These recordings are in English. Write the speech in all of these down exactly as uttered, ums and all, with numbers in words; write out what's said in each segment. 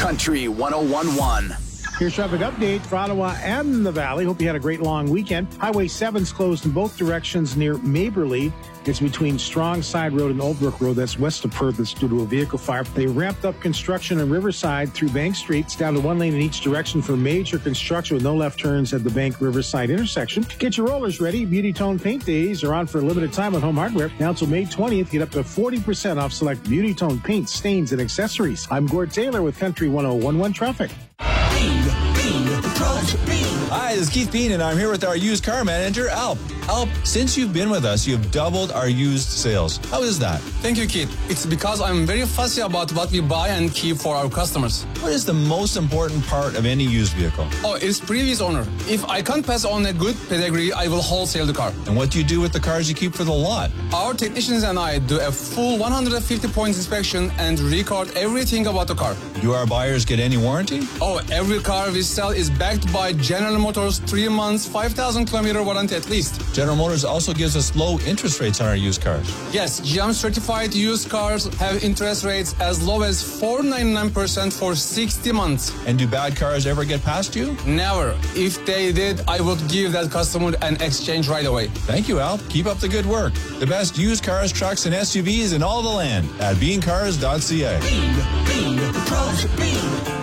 Country one oh one point one. Here's traffic update for Ottawa and the Valley. Hope you had a great long weekend. Highway seven's closed in both directions near Maberly. It's between Strong Side Road and Oldbrook Road. That's west of Perth. It's due to a vehicle fire. They ramped up construction in Riverside through Bank Street. It's down to one lane in each direction for major construction with no left turns at the Bank Riverside intersection. Get your rollers ready. Beauty Tone Paint Days are on for a limited time at Home Hardware. Now until May twentieth, get up to forty percent off select Beauty Tone paint, stains, and accessories. I'm Gord Taylor with Country one oh one point one Traffic. Hi, this is Keith Bean, and I'm here with our used car manager, Alp. Alp, since you've been with us, you've doubled our used sales. How is that? Thank you, Keith. It's because I'm very fussy about what we buy and keep for our customers. What is the most important part of any used vehicle? Oh, it's previous owner. If I can't pass on a good pedigree, I will wholesale the car. And what do you do with the cars you keep for the lot? Our technicians and I do a full one hundred fifty points inspection and record everything about the car. Do our buyers get any warranty? Oh, every car we sell is backed by General Motors three months, five thousand kilometer warranty at least. General Motors also gives us low interest rates on our used cars. Yes, G M certified used cars have interest rates as low as four point nine nine percent for sixty months. And do bad cars ever get past you? Never. If they did, I would give that customer an exchange right away. Thank you, Al. Keep up the good work. The best used cars, trucks, and S U Vs in all the land at bean cars dot c a. Bean, Bean, the pros at Bean.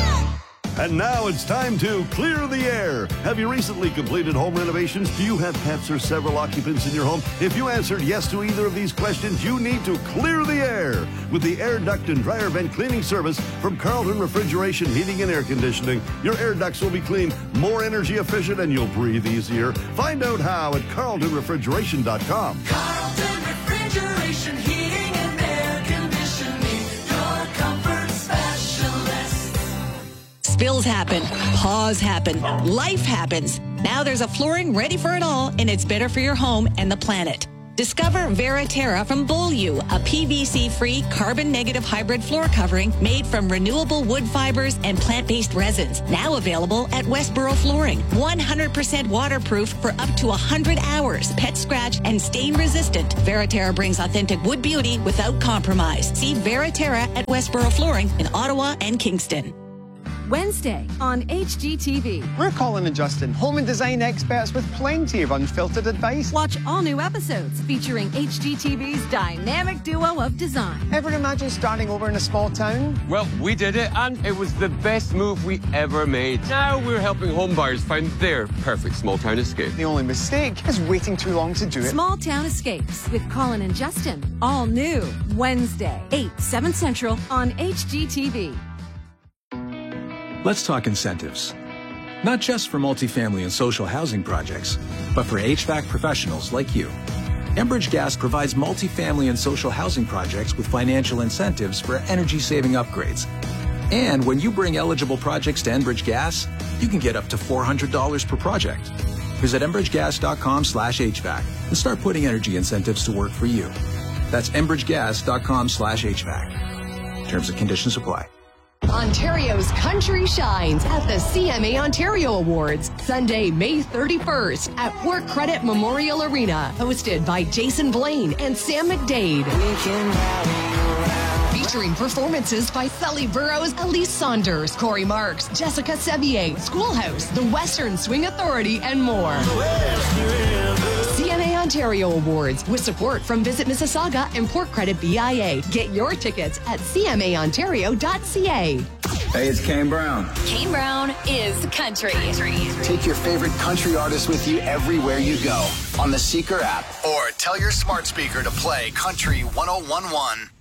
And now it's time to clear the air. Have you recently completed home renovations? Do you have pets or several occupants in your home? If you answered yes to either of these questions, you need to clear the air with the air duct and dryer vent cleaning service from Carlton Refrigeration Heating and Air Conditioning. Your air ducts will be clean, more energy efficient, and you'll breathe easier. Find out how at carlton refrigeration dot com. Carlton Refrigeration Heating and Air Conditioning, your comfort specialist. Spills happen, paws happen, life happens. Now there's a flooring ready for it all, and it's better for your home and the planet. Discover Veriterra from Beaulieu, a P V C-free, carbon-negative hybrid floor covering made from renewable wood fibers and plant-based resins. Now available at Westboro Flooring. one hundred percent waterproof for up to one hundred hours. Pet scratch and stain-resistant. Veriterra brings authentic wood beauty without compromise. See Veriterra at Westboro Flooring in Ottawa and Kingston. Wednesday on H G T V. We're Colin and Justin, home and design experts with plenty of unfiltered advice. Watch all new episodes featuring H G T V's dynamic duo of design. Ever imagine starting over in a small town? Well, we did it, and it was the best move we ever made. Now we're helping home buyers find their perfect small town escape. The only mistake is waiting too long to do it. Small Town Escapes with Colin and Justin. All new Wednesday, eight, seven Central on H G T V. Let's talk incentives. Not just for multifamily and social housing projects, but for H V A C professionals like you. Enbridge Gas provides multifamily and social housing projects with financial incentives for energy-saving upgrades. And when you bring eligible projects to Enbridge Gas, you can get up to four hundred dollars per project. Visit enbridge gas dot com slash H V A C and start putting energy incentives to work for you. That's enbridge gas dot com slash H V A C. Terms and conditions apply. Ontario's country shines at the C M A Ontario Awards, Sunday, May thirty-first at Port Credit Memorial Arena, hosted by Jason Blaine and Sam McDade. Featuring performances by Sully Burrows, Elise Saunders, Corey Marks, Jessica Sevier, Schoolhouse, the Western Swing Authority, and more. C M A Ontario Awards with support from Visit Mississauga and Port Credit B I A. Get your tickets at c m a ontario dot c a. Hey, it's Kane Brown. Kane Brown is country. Take your favorite country artist with you everywhere you go on the Seeker app, or tell your smart speaker to play Country one oh one point one.